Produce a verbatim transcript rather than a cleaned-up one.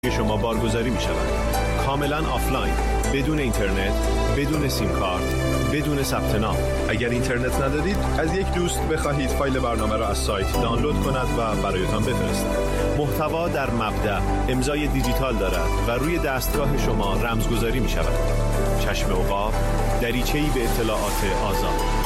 شما بارگذاری می شود. کاملا آفلاین، بدون اینترنت، بدون سیم کارت، بدون ثبت نام. اگر اینترنت ندارید از یک دوست بخواهید فایل برنامه را از سایت دانلود کند و برایتان بفرستد. محتوا در مبدأ امضای دیجیتال دارد و روی دستگاه شما رمزگذاری می شود. چشم عقاب، دریچه‌ای به اطلاعات آزاد.